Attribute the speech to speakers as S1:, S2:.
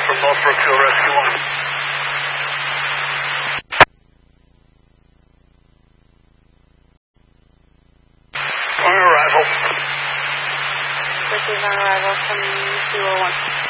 S1: from Northbrook Fuel Rescue 1. On arrival.
S2: This is on arrival from 201.